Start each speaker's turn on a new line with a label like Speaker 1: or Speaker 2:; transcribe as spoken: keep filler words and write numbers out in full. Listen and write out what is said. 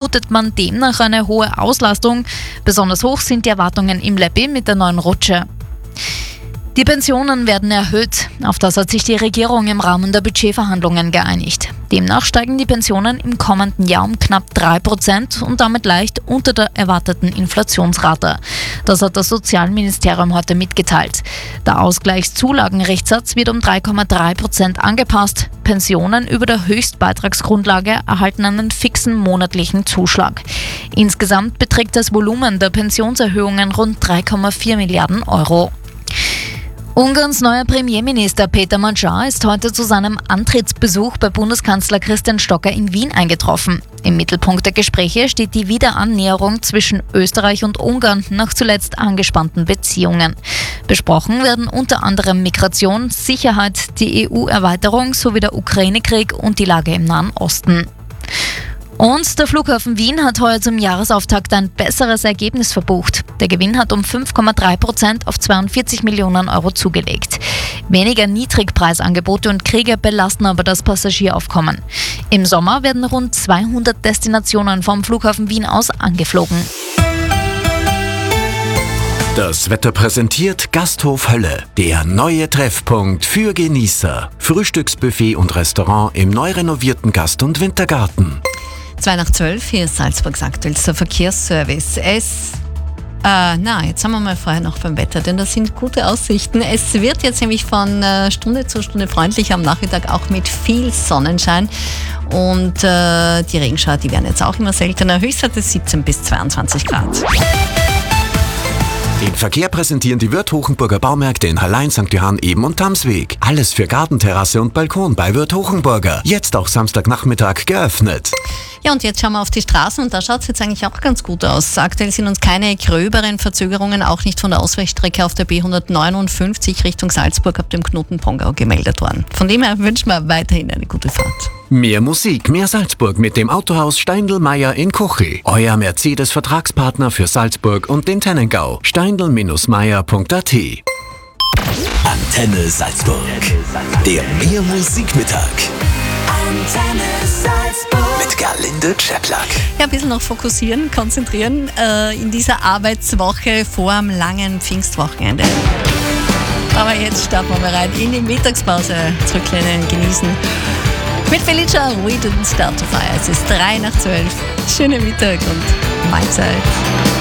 Speaker 1: vermutet man demnach eine hohe Auslastung. Besonders hoch sind die Erwartungen im Läppi mit der neuen Rutsche. Die Pensionen werden erhöht. Auf das hat sich die Regierung im Rahmen der Budgetverhandlungen geeinigt. Demnach steigen die Pensionen im kommenden Jahr um knapp drei Prozent und damit leicht unter der erwarteten Inflationsrate. Das hat das Sozialministerium heute mitgeteilt. Der Ausgleichszulagenrechtsatz wird um drei Komma drei Prozent angepasst. Pensionen über der Höchstbeitragsgrundlage erhalten einen fixen monatlichen Zuschlag. Insgesamt beträgt das Volumen der Pensionserhöhungen rund drei Komma vier Milliarden Euro. Ungarns neuer Premierminister Péter Magyar ist heute zu seinem Antrittsbesuch bei Bundeskanzler Christian Stocker in Wien eingetroffen. Im Mittelpunkt der Gespräche steht die Wiederannäherung zwischen Österreich und Ungarn nach zuletzt angespannten Beziehungen. Besprochen werden unter anderem Migration, Sicherheit, die E U-Erweiterung sowie der Ukraine-Krieg und die Lage im Nahen Osten. Und der Flughafen Wien hat heuer zum Jahresauftakt ein besseres Ergebnis verbucht. Der Gewinn hat um fünf Komma drei Prozent auf zweiundvierzig Millionen Euro zugelegt. Weniger Niedrigpreisangebote und Kriege belasten aber das Passagieraufkommen. Im Sommer werden rund zweihundert Destinationen vom Flughafen Wien aus angeflogen.
Speaker 2: Das Wetter präsentiert Gasthof Hölle, der neue Treffpunkt für Genießer. Frühstücksbuffet und Restaurant im neu renovierten Gast- und Wintergarten.
Speaker 3: Zwei nach zwölf, hier ist Salzburgs aktuellster Verkehrsservice. Es, äh, na, jetzt haben wir mal vorher noch beim Wetter, denn das sind gute Aussichten. Es wird jetzt nämlich von äh, Stunde zu Stunde freundlicher am Nachmittag, auch mit viel Sonnenschein. Und äh, die Regenschauer, die werden jetzt auch immer seltener. Höchstwerte siebzehn bis zweiundzwanzig Grad.
Speaker 2: Den Verkehr präsentieren die Wirth Hochenburger Baumärkte in Hallein, Sankt Johann, Eben und Tamsweg. Alles für Gartenterrasse und Balkon bei Wirth Hochenburger. Jetzt auch Samstagnachmittag geöffnet.
Speaker 3: Ja, und jetzt schauen wir auf die Straßen und da schaut es jetzt eigentlich auch ganz gut aus. Aktuell sind uns keine gröberen Verzögerungen, auch nicht von der Ausweichstrecke auf der B hundertneunundfünfzig Richtung Salzburg ab dem Knoten Pongau gemeldet worden. Von dem her wünschen wir weiterhin eine gute Fahrt.
Speaker 2: Mehr Musik, mehr Salzburg mit dem Autohaus Steindl-Meyer in Kochi. Euer Mercedes-Vertragspartner für Salzburg und den Tennengau. steindl Meyer punkt a t.
Speaker 4: Antenne Salzburg. Der Mehr Musikmittag. Antenne Salzburg. Mit Gerlinde Czeplak.
Speaker 3: Ja, ein bisschen noch fokussieren, konzentrieren äh, in dieser Arbeitswoche vor dem langen Pfingstwochenende. Aber jetzt starten wir mal rein in die Mittagspause. Zurücklehnen, genießen. Mit Felicia, We Didn't Start to Fire. Es ist drei nach zwölf. Schönen Mittag und Mahlzeit.